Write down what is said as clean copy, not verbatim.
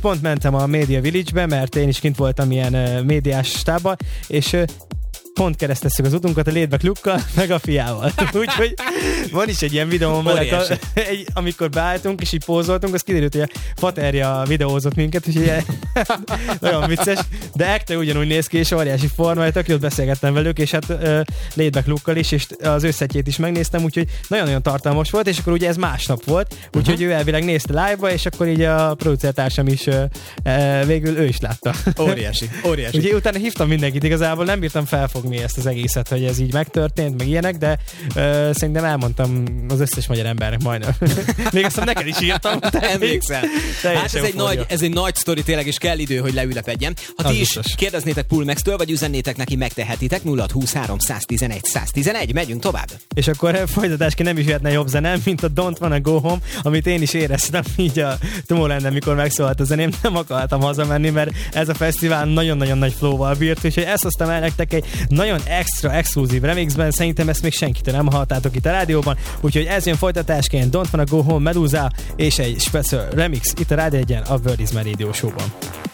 pont mentem a Media Village-be, mert én is kint voltam ilyen médiás stábban, és pont keresztezzük az utunkat a Laid Back Luke-kal, meg a fiával. Úgyhogy van is egy ilyen videóm, amikor beálltunk, és így pózoltunk, az kiderült, hogy a Faterja videózott minket, úgyhogy nagyon vicces, de ekte ugyanúgy néz ki, és óriási forma, tök jót beszélgettem velük, és hát Laid Back Luke-kal is, és az összetjét is megnéztem, úgyhogy nagyon-nagyon tartalmas volt, és akkor ugye ez másnap volt, úgyhogy ő elvileg nézte live-ba, és akkor így a producertársam is végül ő is látta. Óriási. Ugye utána hívtam mindenkit, igazából nem bírtam felfogni ezt az egészet, hogy ez így megtörtént, meg ilyenek, de szerintem elmondtam az összes magyar embernek majdnem. Még aztán neked is írtam. Emlékszel. Hát ez egy nagy sztori tényleg, és kell idő, hogy leülepedjen. Ha ti is kérdeznétek Pulmax-től, vagy üzennétek neki, megtehetitek. 0623 111 111. Megyünk tovább. És akkor folytatásként nem is jöhetne jobb zenem, mint a Don't Wanna Go Home, amit én is éreztem így a Tomorrowland-en, mikor megszólalt a zeném. Nem akartam hazamenni, mert ez a fesztivál nagyon-nagyon nagy flow-val bírt, úgyhogy ezt hoztam el nektek egy nagyon extra, exkluzív remixben, szerintem ezt még senkitől nem hallottátok itt a rádióban, úgyhogy ez jön folytatásként Don't Wanna Go Home, Medusa, és egy special remix itt a Rádió 1-en, a World Is My Radio Show-ban.